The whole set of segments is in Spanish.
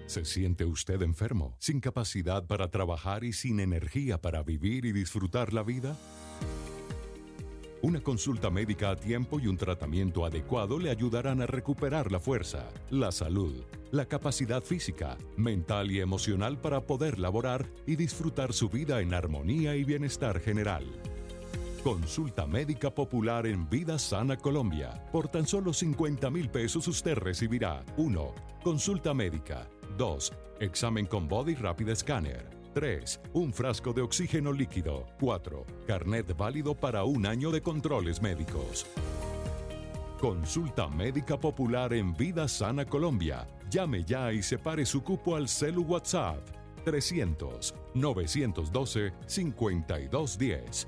¿Se siente usted enfermo, sin capacidad para trabajar y sin energía para vivir y disfrutar la vida? Una consulta médica a tiempo y un tratamiento adecuado le ayudarán a recuperar la fuerza, la salud, la capacidad física, mental y emocional para poder laborar y disfrutar su vida en armonía y bienestar general. Consulta médica popular en Vida Sana Colombia. Por tan solo 50,000 pesos usted recibirá 1. Consulta médica. 2. Examen con Body Rapid Scanner. 3. Un frasco de oxígeno líquido. 4. Carnet válido para 1 año de controles médicos. Consulta médica popular en Vida Sana Colombia. Llame ya y separe su cupo al celu WhatsApp. 300-912-5210.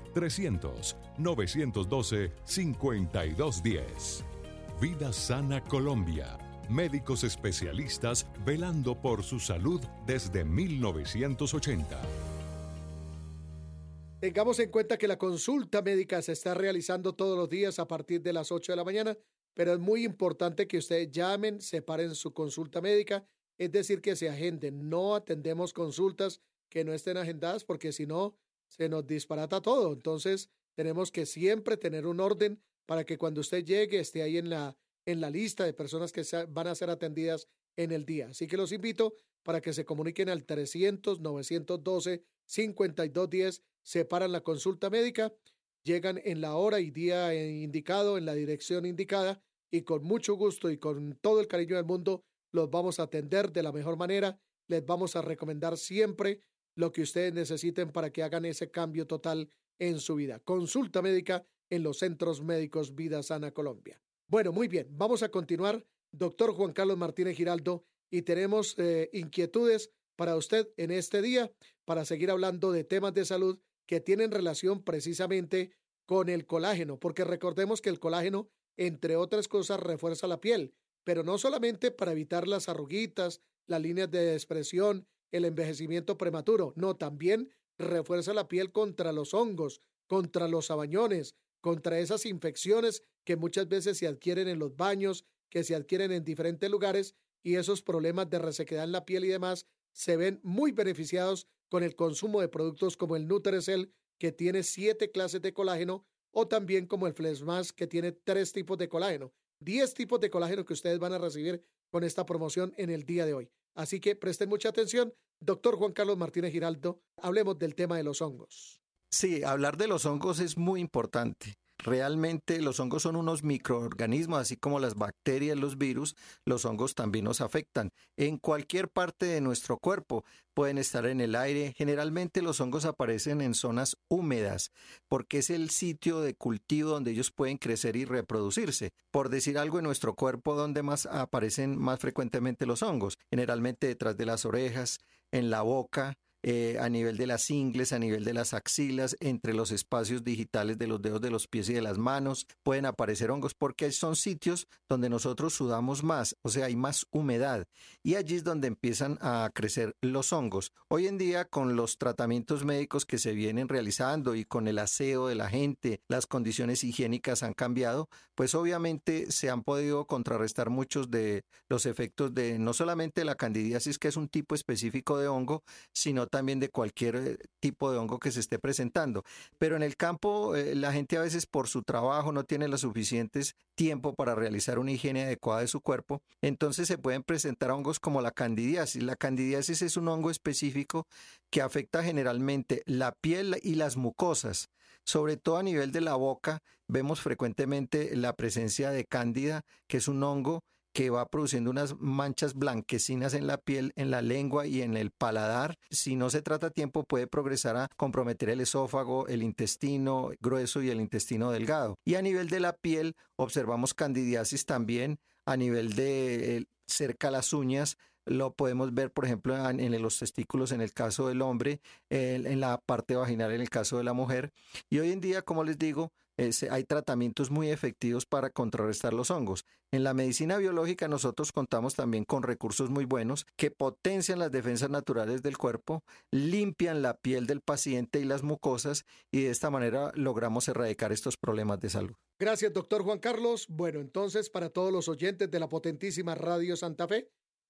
300-912-5210. Vida Sana Colombia. Médicos especialistas velando por su salud desde 1980. Tengamos en cuenta que la consulta médica se está realizando todos los días a partir de las 8 de la mañana, pero es muy importante que ustedes llamen, separen su consulta médica, es decir, que se agenden. No atendemos consultas que no estén agendadas porque si no, se nos disparata todo. Entonces, tenemos que siempre tener un orden para que cuando usted llegue esté ahí en la lista de personas que van a ser atendidas en el día. Así que los invito para que se comuniquen al 300-912-5210, separan la consulta médica, llegan en la hora y día indicado, en la dirección indicada, y con mucho gusto y con todo el cariño del mundo los vamos a atender de la mejor manera. Les vamos a recomendar siempre lo que ustedes necesiten para que hagan ese cambio total en su vida. Consulta médica en los Centros Médicos Vida Sana Colombia. Bueno, muy bien, vamos a continuar, doctor Juan Carlos Martínez Giraldo, y tenemos inquietudes para usted en este día para seguir hablando de temas de salud que tienen relación precisamente con el colágeno, porque recordemos que el colágeno, entre otras cosas, refuerza la piel, pero no solamente para evitar las arruguitas, las líneas de expresión, el envejecimiento prematuro, no, también refuerza la piel contra los hongos, contra los sabañones, contra esas infecciones que muchas veces se adquieren en los baños, que se adquieren en diferentes lugares, y esos problemas de resequedad en la piel y demás se ven muy beneficiados con el consumo de productos como el Nutrecel, que tiene 7 clases de colágeno, o también como el Flexmas, que tiene 3 tipos de colágeno. 10 tipos de colágeno que ustedes van a recibir con esta promoción en el día de hoy. Así que presten mucha atención. Doctor Juan Carlos Martínez Giraldo, hablemos del tema de los hongos. Sí, hablar de los hongos es muy importante. Realmente los hongos son unos microorganismos, así como las bacterias, los virus, los hongos también nos afectan. En cualquier parte de nuestro cuerpo pueden estar en el aire. Generalmente los hongos aparecen en zonas húmedas porque es el sitio de cultivo donde ellos pueden crecer y reproducirse. Por decir algo, en nuestro cuerpo, donde más aparecen más frecuentemente los hongos, generalmente detrás de las orejas, en la boca, a nivel de las ingles, a nivel de las axilas, entre los espacios digitales de los dedos de los pies y de las manos, pueden aparecer hongos porque son sitios donde nosotros sudamos más, o sea, hay más humedad, y allí es donde empiezan a crecer los hongos. Hoy en día, con los tratamientos médicos que se vienen realizando y con el aseo de la gente, las condiciones higiénicas han cambiado, pues obviamente se han podido contrarrestar muchos de los efectos de no solamente la candidiasis, que es un tipo específico de hongo, sino también de cualquier tipo de hongo que se esté presentando. Pero en el campo, la gente a veces por su trabajo no tiene lo suficientes tiempo para realizar una higiene adecuada de su cuerpo, entonces se pueden presentar hongos como la candidiasis. La candidiasis es un hongo específico que afecta generalmente la piel y las mucosas. Sobre todo a nivel de la boca, vemos frecuentemente la presencia de cándida, que es un hongo que va produciendo unas manchas blanquecinas en la piel, en la lengua y en el paladar. Si no se trata a tiempo, puede progresar a comprometer el esófago, el intestino grueso y el intestino delgado. Y a nivel de la piel, observamos candidiasis también a nivel de cerca a las uñas. Lo podemos ver, por ejemplo, en los testículos en el caso del hombre, en la parte vaginal en el caso de la mujer. Y hoy en día, como les digo, hay tratamientos muy efectivos para contrarrestar los hongos. En la medicina biológica nosotros contamos también con recursos muy buenos que potencian las defensas naturales del cuerpo, limpian la piel del paciente y las mucosas, y de esta manera logramos erradicar estos problemas de salud. Gracias, doctor Juan Carlos. Bueno, entonces, para todos los oyentes de la potentísima Radio Santa Fe,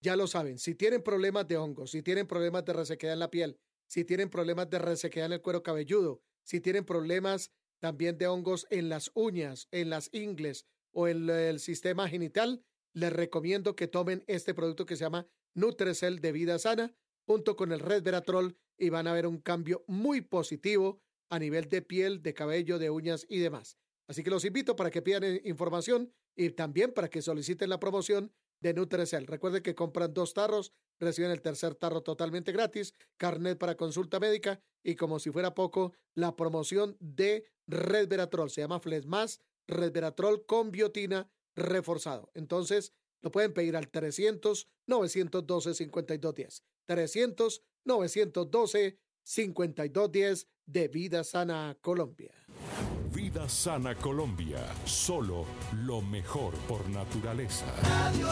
Ya lo saben, si tienen problemas de hongos, si tienen problemas de resequedad en la piel, si tienen problemas de resequedad en el cuero cabelludo, si tienen problemas también de hongos en las uñas, en las ingles o en el sistema genital, les recomiendo que tomen este producto que se llama Nutrecel de Vida Sana junto con el Resveratrol y van a ver un cambio muy positivo a nivel de piel, de cabello, de uñas y demás. Así que los invito para que pidan información y también para que soliciten la promoción de Nutrecel. Recuerden que compran 2 tarros, reciben el tercer tarro totalmente gratis, carnet para consulta médica y como si fuera poco, la promoción de Resveratrol. Se llama Flesmas Resveratrol con biotina reforzado. Entonces, lo pueden pedir al 300-912-5210. 300-912-5210 de Vida Sana Colombia. Vida Sana Colombia, solo lo mejor por naturaleza. Radio